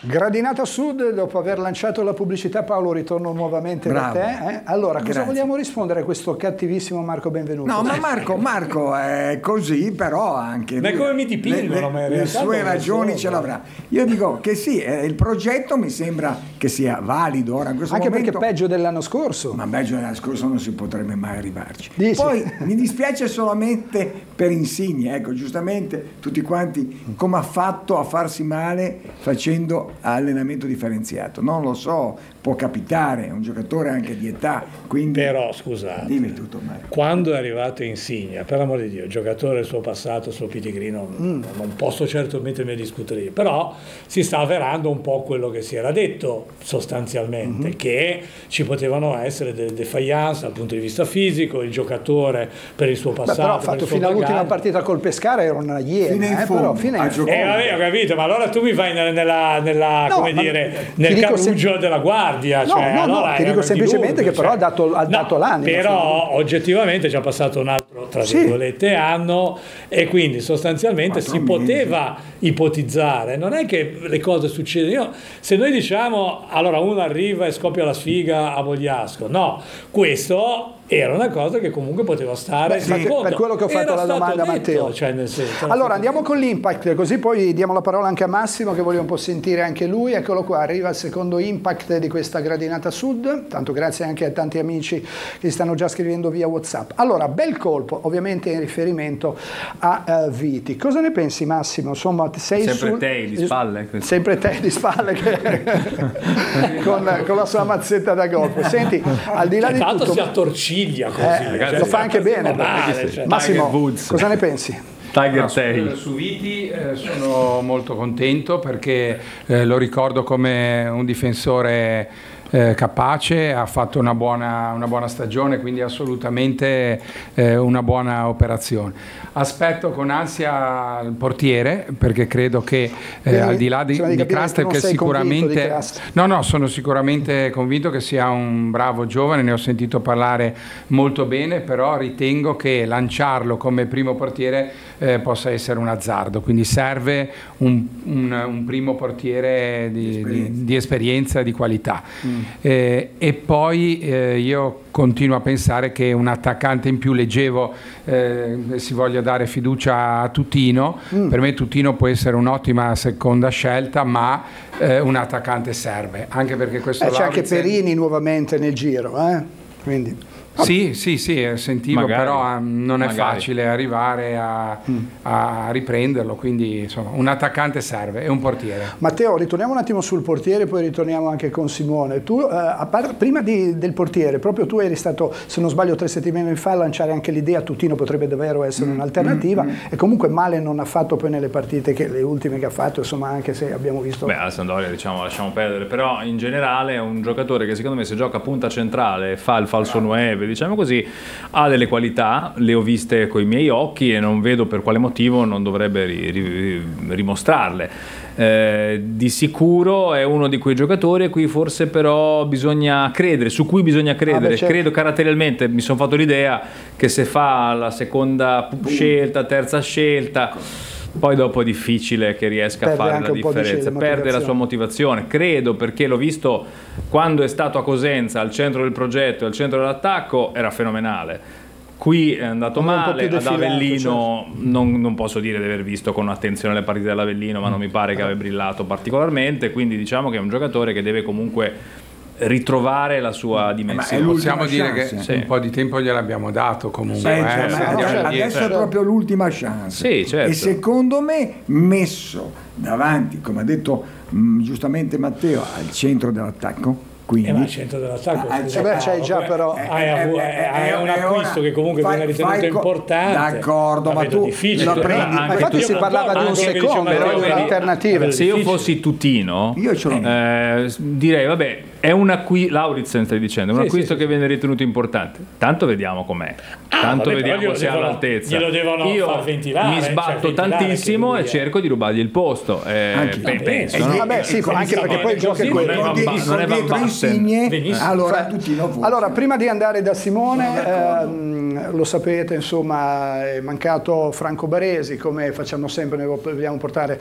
Gradinata Sud, dopo aver lanciato la pubblicità, Paolo, ritorno nuovamente da te. Allora, cosa vogliamo rispondere a questo cattivissimo Marco Benvenuto? No, ma Marco è così, però anche ma come mi dipingono, le sue ragioni ce l'avrà. Io dico che sì, il progetto mi sembra che sia valido ora in questo anche momento. Perché peggio dell'anno scorso. Ma peggio dell'anno scorso non si potrebbe mai arrivarci. Dici? Poi mi dispiace solamente per Insigne, ecco, giustamente tutti quanti come ha fatto a farsi male facendo allenamento differenziato. Non lo so, può capitare, è un giocatore anche di età, quindi... Però scusate, dimmi tutto, Marco. Quando è arrivato Insigne, per l'amor di Dio, giocatore del suo passato, il suo pitigrino, non posso certo mettermi a discutere io, però si sta avverando un po' quello che si era detto sostanzialmente, che ci potevano essere delle defiance dal punto di vista fisico, il giocatore per il suo passato. Però ha fatto fino all'ultima partita col Pescara, era una iena, però fine in fondo. Vabbè, ho capito, ma allora tu mi vai nel carruggio della guardia. No, ti dico semplicemente che però ha dato l'animo. Però oggettivamente ci ha passato un altro, tra virgolette, anno, e quindi sostanzialmente si poteva ipotizzare. Non è che le cose succedono. Se noi diciamo, allora uno arriva e scoppia la sfiga a Vogliasco, no, questo era una cosa che comunque poteva stare per quello che ho fatto la domanda a Matteo. Cioè nel senso, allora andiamo con l'Impact, così poi diamo la parola anche a Massimo, che voglio un po' sentire anche lui. Eccolo qua, arriva il secondo Impact di questa Gradinata Sud, tanto grazie anche a tanti amici che stanno già scrivendo via WhatsApp. Allora, bel colpo, ovviamente in riferimento a Viti. Cosa ne pensi, Massimo? Insomma, sei sempre te di spalle. Sempre te di spalle con la sua mazzetta da golf. Senti, al di là di tutto, si attorciglia così, lo fa anche bene. Massimo, cosa ne pensi? Su Viti sono molto contento perché lo ricordo come un difensore capace, ha fatto una buona stagione, quindi assolutamente una buona operazione. Aspetto con ansia il portiere, perché credo che al di là di Kraster, che sicuramente sono sicuramente convinto che sia un bravo giovane, ne ho sentito parlare molto bene, però ritengo che lanciarlo come primo portiere possa essere un azzardo, quindi serve un primo portiere di esperienza e di qualità. E poi io continuo a pensare che un attaccante in più, leggevo si voglia dare fiducia a Tutino. Per me Tutino può essere un'ottima seconda scelta, ma un attaccante serve, anche perché questo c'è anche Perini nuovamente nel giro, quindi sì, sentivo, però non è facile arrivare a riprenderlo, quindi insomma un attaccante serve e un portiere. Matteo, ritorniamo un attimo sul portiere, poi ritorniamo anche con Simone. Tu prima del portiere, proprio tu eri stato, se non sbaglio 3 settimane fa, a lanciare anche l'idea Tutino potrebbe davvero essere un'alternativa, e comunque male non ha fatto poi nelle partite, le ultime che ha fatto, insomma, anche se abbiamo visto... a Sampdoria lasciamo perdere, però in generale è un giocatore che secondo me, se gioca a punta centrale, fa il falso 9, diciamo così, ha delle qualità, le ho viste coi miei occhi e non vedo per quale motivo non dovrebbe rimostrarle. Di sicuro è uno di quei giocatori a cui forse però bisogna credere, su cui bisogna credere. Certo. Credo caratterialmente, mi sono fatto l'idea che se fa la seconda scelta, terza scelta, poi dopo è difficile che riesca a fare la differenza, perde la sua motivazione, credo, perché l'ho visto quando è stato a Cosenza al centro del progetto e al centro dell'attacco, era fenomenale. Qui è andato male, ad Avellino certo. non posso dire di aver visto con attenzione le partite dell'Avellino, ma non mi pare che abbia brillato particolarmente, quindi diciamo che è un giocatore che deve comunque ritrovare la sua dimensione. Possiamo dire che un po' di tempo gliel'abbiamo dato comunque. Adesso è proprio l'ultima chance. Sì, certo. E secondo me messo davanti, come ha detto giustamente Matteo, al centro dell'attacco. Quindi, ma al centro dell'attacco c'hai già, però è un acquisto che comunque viene ritenuto importante. D'accordo, ma tu lo prendi. Ma infatti si parlava di un secondo, di un'alternativa. Se io fossi Tutino, direi vabbè, è un acquisto, Lauritsen stai dicendo, è un acquisto che viene ritenuto importante. Tanto vediamo com'è. Tanto vediamo se è all'altezza. Io far ventilare, mi sbatto tantissimo e cerco di rubargli il posto. Penso. Vabbè, sì, anche perché poi il gioco è quello. Non è Van Allora, prima di andare da Simone, lo sapete, insomma, è mancato Franco Baresi, come facciamo sempre, noi vogliamo portare